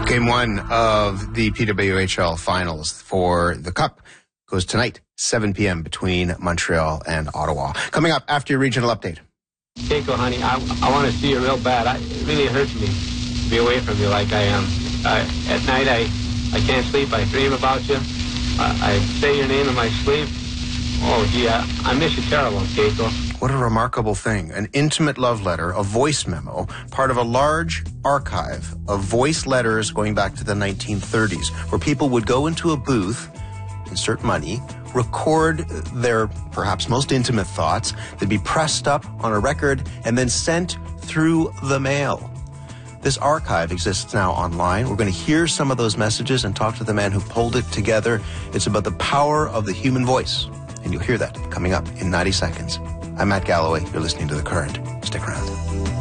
Game one of the PWHL finals for the Cup goes tonight, 7 p.m. between Montreal and Ottawa. Coming up after your regional update. Keiko, honey, I want to see you real bad. It really hurts me to be away from you like I am. At night, I can't sleep. I dream about you. I say your name in my sleep. Oh, gee, I miss you terrible, Keiko. What a remarkable thing. An intimate love letter, a voice memo, part of a large archive of voice letters going back to the 1930s, where people would go into a booth, insert money, record their perhaps most intimate thoughts. They'd be pressed up on a record and then sent through the mail. This archive exists now online. We're going to hear some of those messages and talk to the man who pulled it together. It's about the power of the human voice. And you'll hear that coming up in 90 seconds. I'm Matt Galloway. You're listening to The Current. Stick around.